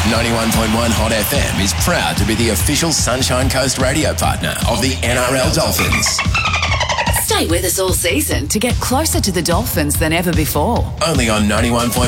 91.1 Hot FM is proud to be the official Sunshine Coast radio partner of the NRL Dolphins. Stay with us all season to get closer to the Dolphins than ever before. Only on 91.1